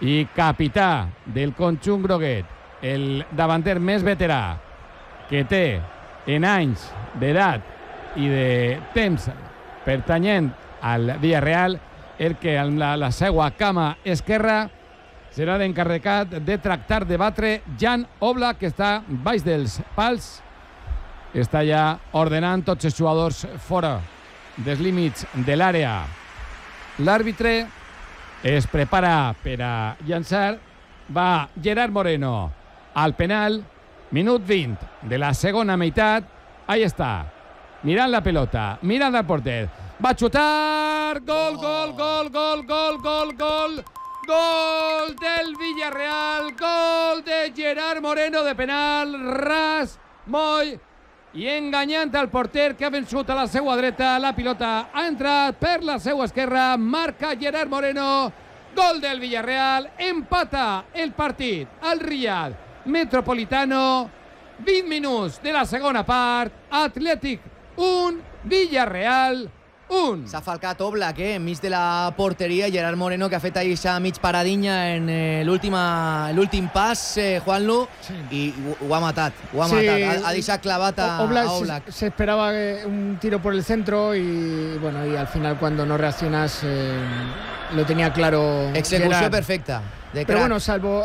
i capità del conjunt groguet, el davanter més veterà que té en anys d'edat i de temps pertanyent al Villarreal, el que en la seva cama esquerra serà l'encarregat de tractar de batre Jan Oblak, que està baix dels pals, està ja ordenant tots els jugadors fora dels límits de l'àrea. L'àrbitre es prepara per a llançar. Va Gerard Moreno al penal, minut 20 de la segona meitat. Ahí està, mirant la pelota, mirant al porter, va xutar, gol, gol, gol, gol, gol, gol, gol, gol del Villarreal, gol de Gerard Moreno de penal, ras, moll i enganyant al porter, que ha vençut a la seva dreta. La pilota ha entrat per la seva esquerra, marca Gerard Moreno, gol del Villarreal, empata el partit al Riyad Metropolitano. 20 minuts de la segona part, Atlètic 1, Villarreal 1. S'ha falcat Oblak, enmig de la porteria. Gerard Moreno, que ha fet aquesta mig paradinya en l'últim pas, Juanlu, sí. I ho ha matat. Ha deixat clavat a Oblak. Se esperaba un tiro por el centro y bueno, y al final cuando no reaccionas lo tenía claro. Ejecución Gerard. Perfecta. Pero bueno, salvo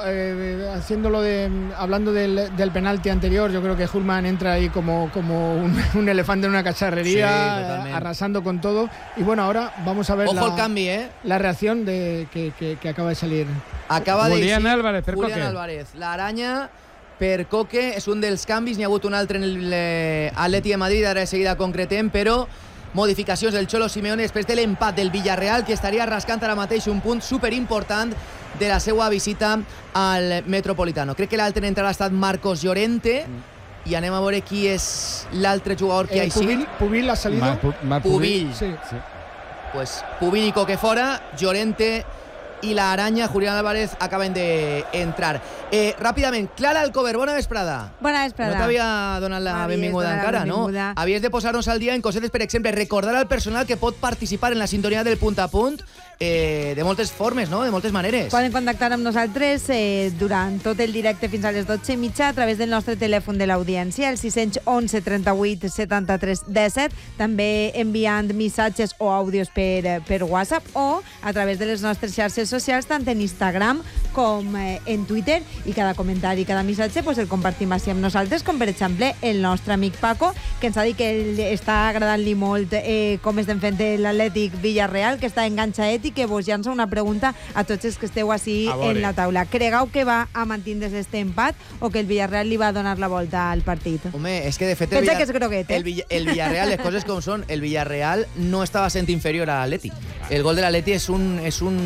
hablando del penalti anterior, yo creo que Hulman entra ahí como un elefante en una cacharrería, sí, arrasando con todo. Y bueno, ahora vamos a ver la reacción que acaba de salir. Acaba Julián de Álvarez, per Julián Coque. Álvarez. L'aranya per Coque és un dels canvis. N'hi ha hagut un altre en l'Atleti de Madrid, ara de seguida concretem, però modificacions del Cholo Simeone després de l'empat del Villarreal, que estaria rascant ara mateix un punt superimportant de la seva visita al Metropolitano. Crec que l'altre en entrar ha estat Marcos Llorente, i anem a veure qui és l'altre jugador que ha eixit. Pubil ha salido. Pubil. Sí. Pues Pubil i Coque fora, Llorente i la Araña, Julián Álvarez, acaben d'entrar. Ràpidament, Clara Alcover, bona vesprada. Bona vesprada. No t'havia donat la benvinguda encara, no? Havies de posar-nos al dia en cosetes, per exemple, recordar al personal que pot participar en la sintonia del punt a punt de moltes formes, no? De moltes maneres. Poden contactar amb nosaltres durant tot el directe fins a les 12:30 a través del nostre telèfon de l'audiència, el 611 38 73 17, també enviant missatges o àudios per WhatsApp, o a través de les nostres xarxes socials, tant en Instagram com en Twitter, i cada comentari, cada missatge pues el compartim així amb nosaltres, com per exemple el nostre amic Paco, que ens ha dit que està agradant-li molt com estem fent l'Atlètic Villarreal, que està enganxaet i que vos llança una pregunta a tots els que esteu així en la taula. Cregeu que va a mantindre's este empat o que el Villarreal li va donar la volta al partit? Home, és que de fet que és groguet, el Villarreal, les coses com són, el Villarreal no estava sent inferior a l'Atleti. El gol de l'Atleti és un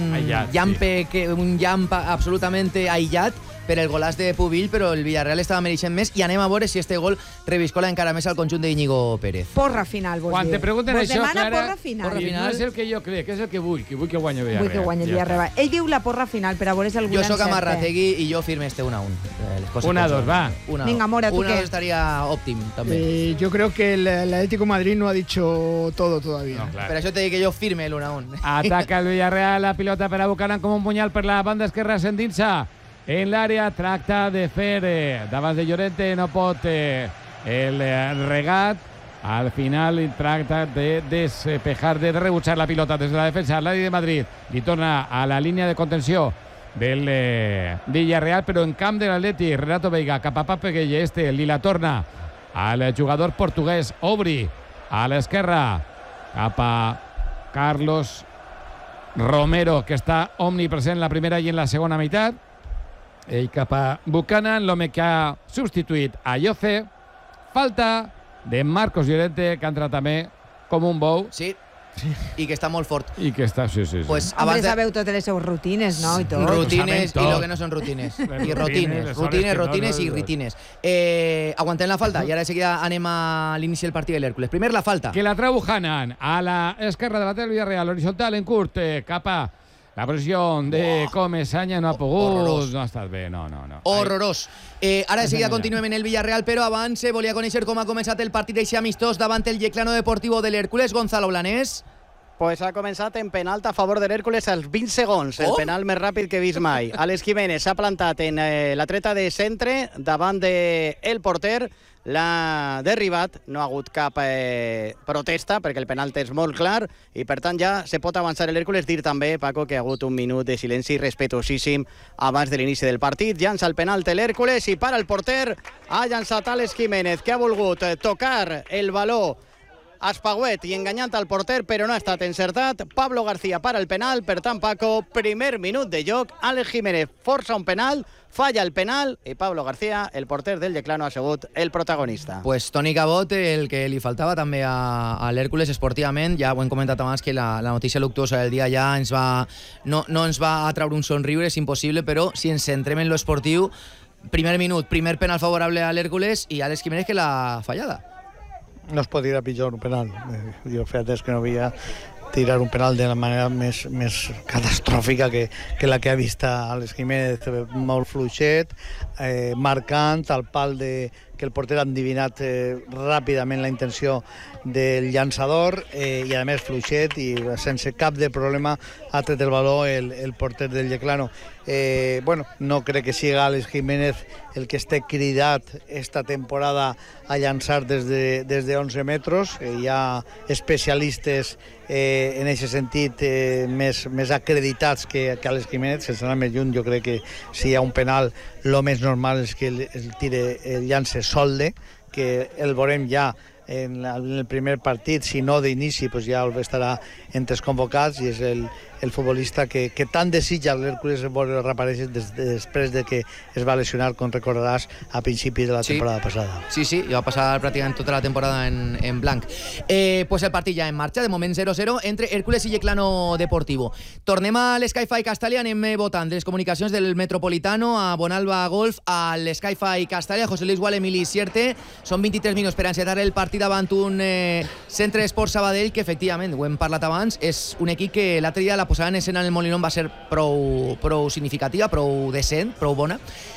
llamp absolutament aïllat per el golàs de Pubil, però el Villarreal estava mereixent més, i anem a veure si este gol reviscola encara més al conjunt d'Iñigo Pérez. Porra final, vos Quan diu. te pregunten vos això, demana Clara, porra final. no és el que jo crec, és el que vull que guanyi el Villarreal. Vull que guanyi el Villarreal. Ell diu la porra final, per a veure si algú Jo l'encerte. soc Amarrategui i jo firme 1-1. 1-2, va. Vinga, Mora, ¿tú qué? 1-2 estaría óptim, també. Yo creo que el Atlético de Madrid no ha dicho todo todavía. No, claro. Per això te dic que jo firme el 1-1. Ataca el Villarreal, la pilota per a Buchanan com un punyal per la banda esquerra, sentint-se en l'àrea, tracta de fer davant de Llorente, no pot el regat, al final tracta de despejar, de rebutjar la pilota des de la defensa. L'Atlètic de Madrid li torna a la línia de contenció del Villarreal, però en camp de l'Atlètic, Renato Veiga cap a Pape Gueye, li la torna al jugador portuguès, Obri a l'esquerra cap a Carlos Romero, que està omnipresent en la primera i en la segona meitat. Ell cap a Buchanan, l'home que ha substituït a Yoce. Falta de Marcos Llorente, que ha entrat també com un bou. Sí, i que està molt fort. I que està, sí. Pues Home, sabeu totes les seues rutines, no? I tot. Rutines i lo que no són rutines. I rutines i ritines. Aguantem la falta i ara de seguida anem a l'inici del partit de l'Hèrcules. Primer la falta. Que la treu Buchanan a la esquerra de la del Villarreal, horizontal en curt, cap a la posició de Comesaña. No ha pogut, horrorós. no ha estat bé, no. Horrorós. Ara de seguida continuem en el Villarreal, però abans volia conèixer com ha començat el partit d'eixe amistós davant el Yeclano Deportivo de l'Hèrcules. Gonzalo Blanés. Pues ha començat en penalt a favor de l'Hèrcules als 20 segons, el penal més ràpid que he vist mai. Àlex Jiménez s'ha plantat en la treta de centre davant del porter, l'ha derribat, no ha hagut cap protesta perquè el penalt és molt clar i per tant ja se pot avançar l'Hèrcules. Dir també, Paco, que ha hagut un minut de silenci respetuosíssim abans de l'inici del partit. Llança el penalt l'Hèrcules i para el porter. Ha llançat Àlex Jiménez, que ha volgut tocar el baló Espagüet i enganyant al porter, però no ha estat encertat. Pablo García para el penal. Per tant, Paco, primer minut de joc. Àlex Jiménez força un penal, falla el penal i Pablo García, el porter del Yeclano, ha sigut el protagonista. Pues Toni Cabot, el que li faltava també a l'Hèrcules esportivament, ja ho hem comentat abans que la notícia luctuosa del dia ja no ens va atraure un somriure, és impossible, però si ens centrem en lo esportiu, primer minut, primer penal favorable a l'Hèrcules i Àlex Jiménez que l'ha fallada. No es pot tirar pitjor un penal. Jo feia temps que no havia tirar un penal de la manera més catastròfica que la que ha vist Àlex Jiménez, molt fluixet, marcant al pal que el porter ha endivinat ràpidament la intenció del llançador i a més fluixet i sense cap de problema ha tret el baló el porter del Yeclano. No crec que sigui Àlex Jiménez el que esté cridat esta temporada a llançar des de 11 metres. Hi ha especialistes en aquest sentit més acreditats que Àlex Jiménez, sense anar més lluny. Jo crec que si hi ha un penal el més normal és que el llance solde, que el veurem ja en el primer partit, si no d'inici pues ja estarà entre els convocats i és el futbolista que tant desitja l'Hèrcules veure reaparèixer després de que es va lesionar, com recordaràs, a principis de la temporada passada. Sí, i va passar pràcticament tota la temporada en blanc. Pues el partit ja en marxa, de moment 0-0 entre Hèrcules i Yeclano Deportivo. Tornem a l'Sky-Fi Castalia, anem votant de les comunicacions del Metropolitano a Bonalba Golf, a l'Sky-Fi Castalia, José Luis Gual, Emili Sierte. Són 23 minuts per encetar el partit davant un Centre Esport Sabadell que, efectivament, ho hem parlat abans, és un equip que l'altre dia la posada en escena en el Molinón va ser prou significativa, prou decent, prou bona.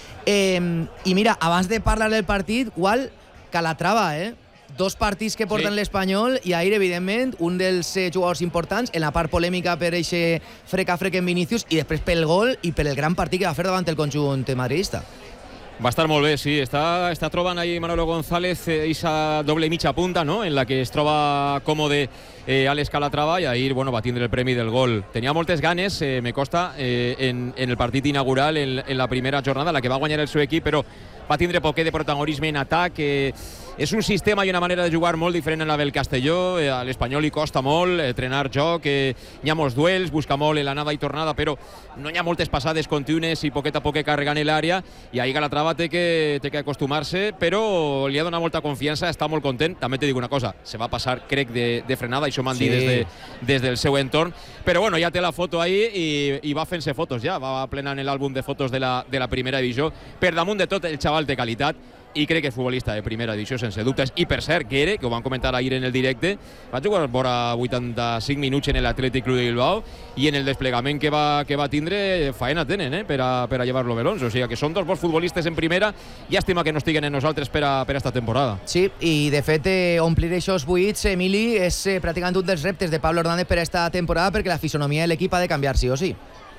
I mira, abans de parlar del partit, Gual, Calatrava, dos partits que porten l'Espanyol i ahir, evidentment, un dels jugadors importants en la part polèmica per eixe frec a frec en Vinícius i després pel gol i per el gran partit que va fer davant el conjunt madridista. Va estar molt bé, sí. Està trobant ahí Manolo González esa doble mitja punta, ¿no?, en la que es troba còmode Àlex Calatrava i ahir va tindre el premi del gol. Tenia moltes ganes, me costa, en el partit inaugural, en la primera jornada, la que va guanyar el seu equip, però va tindre poquet de protagonisme en atac. És un sistema i una manera de jugar molt diferent a la del Castelló. A l'Espanyol li costa molt trenar joc, hi ha molts duels, busca molt en l'anada i tornada, però no hi ha moltes passades contínues i poquet a poquet carregant l'àrea, i ahir Calatrava té que acostumar-se, però li ha donat molta confiança, està molt content. També te dic una cosa, se va passar, crec, de frenada, això m'han dit des del seu entorn, però ja té la foto ahí i va fent-se fotos ja, va plenant l'àlbum de fotos de la primera divisió. Per damunt de tot, el xaval té qualitat i crec que és futbolista de primera divisió sense dubtes. I per cert, Guere, que ho van comentar ahir en el directe, va jugar vora 85 minuts en l'Atlètic Club de Bilbao i en el desplegament que va tindre faena tenen per a llevar-lo Belons. O sigui que són dos bons futbolistes en primera. Llàstima que no estiguen en nosaltres per a esta temporada. Sí, i de fet omplir aquests buits, Emili, és pràcticament un dels reptes de Pablo Hernández per a esta temporada, perquè la fisonomia de l'equip ha de canviar sí o sí.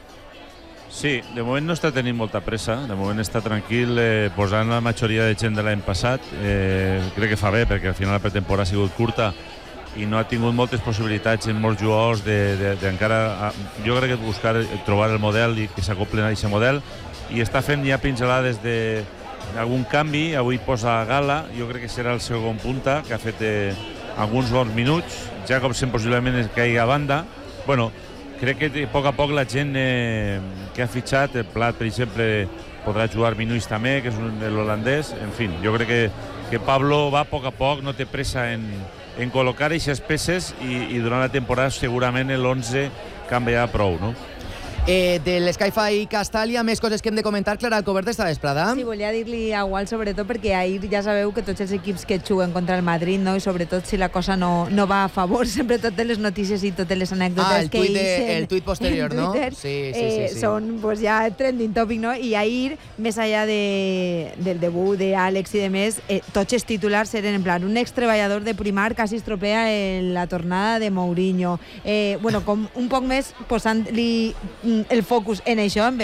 Sí, de moment no està tenint molta pressa, de moment està tranquil, posant la majoria de gent de l'any passat. Crec que fa bé, perquè al final la pretemporada ha sigut curta i no ha tingut moltes possibilitats en molts jugadors d'encara, jo crec que trobar el model i que s'acoplen a aquest model, i està fent ja pinzelades d'algun canvi. Avui posa Gala, jo crec que serà el segon punta, que ha fet alguns bons minuts. Jacobsen possiblement es caigui a banda. Crec que a poc la gent que ha fitxat, el Plat, per exemple, podrà jugar minuts també, que és l'holandès. En fi, jo crec que Pablo va a poc, no té pressa en col·locar aquestes peces i durant la temporada segurament l'11 canviarà prou, no? Del Sky-Fi Castalia, més coses que hem de comentar, Clara Alcoberta, esta vesprada. Sí, volia dir-li a Gual, sobretot, perquè ahir ja sabeu que tots els equips que juguen contra el Madrid, no? I sobretot si la cosa no va a favor, sempre totes les notícies i totes les anècdotes que el tuit posterior, no? Sí. Són pues, ja trending topic, no? I ahir, més allà del debut d'Àlex i de més, tots els titulars eren en plan un extreballador de Primar quasi estropea la tornada de Mourinho. Com un poc més posant-li el focus en això, en